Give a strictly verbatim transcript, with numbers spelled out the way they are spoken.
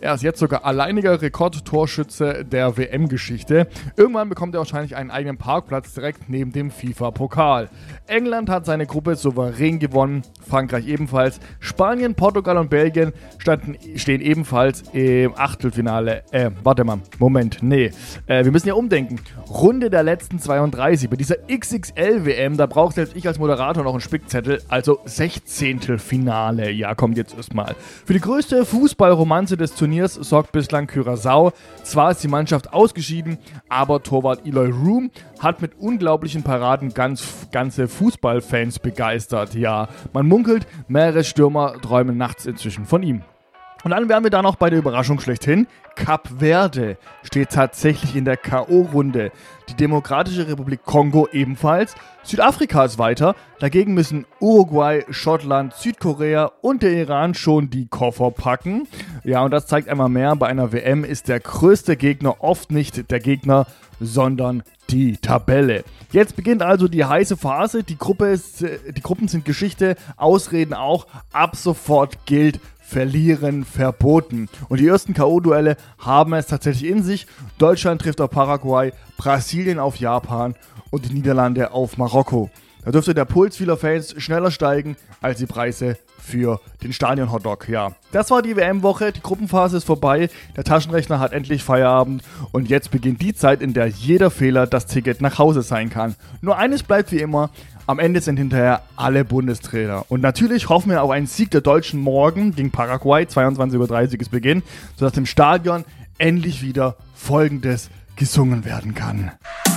Er ist jetzt sogar alleiniger Rekordtorschütze der W M-Geschichte. Irgendwann bekommt er wahrscheinlich einen eigenen Parkplatz direkt neben dem FIFA-Pokal. England hat seine Gruppe souverän gewonnen, Frankreich ebenfalls. Spanien, Portugal und Belgien standen, stehen ebenfalls im Achtelfinale. Äh, warte mal, Moment, nee. Äh, wir müssen ja umdenken. Runde der letzten zweiunddreißig. Bei dieser X X L W M, da braucht selbst ich als Moderator noch einen Spickzettel, also Sechzehntelfinale. Ja, kommt jetzt erstmal. Für die größte Fußballromanze des Turniers sorgt bislang Curaçao. Zwar ist die Mannschaft ausgeschieden, aber Torwart Eloy Room hat mit unglaublichen Paraden ganz, ganze Fußballfans begeistert. Ja, man munkelt, mehrere Stürmer träumen nachts inzwischen von ihm. Und dann wären wir da noch bei der Überraschung schlechthin. Kap Verde steht tatsächlich in der K O-Runde. Die Demokratische Republik Kongo ebenfalls. Südafrika ist weiter. Dagegen müssen Uruguay, Schottland, Südkorea und der Iran schon die Koffer packen. Ja, und das zeigt einmal mehr, bei einer W M ist der größte Gegner oft nicht der Gegner, sondern die Tabelle. Jetzt beginnt also die heiße Phase. Die, Gruppe ist, die Gruppen sind Geschichte, Ausreden auch. Ab sofort gilt: Verlieren verboten. Und die ersten K O-Duelle haben es tatsächlich in sich. Deutschland trifft auf Paraguay, Brasilien auf Japan und die Niederlande auf Marokko. Da dürfte der Puls vieler Fans schneller steigen als die Preise für den Stadion-Hotdog. Ja, das war die W M-Woche. Die Gruppenphase ist vorbei. Der Taschenrechner hat endlich Feierabend. Und jetzt beginnt die Zeit, in der jeder Fehler das Ticket nach Hause sein kann. Nur eines bleibt wie immer: Am Ende sind hinterher alle Bundestrainer. Und natürlich hoffen wir auf einen Sieg der Deutschen morgen gegen Paraguay. zweiundzwanzig Uhr dreißig ist Beginn, sodass im Stadion endlich wieder Folgendes gesungen werden kann.